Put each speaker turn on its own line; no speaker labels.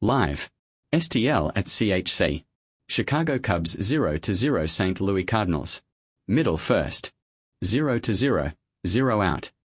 Live. STL at CHC. Chicago Cubs 0-0 St. Louis Cardinals. Middle first. 0-0, 0 out.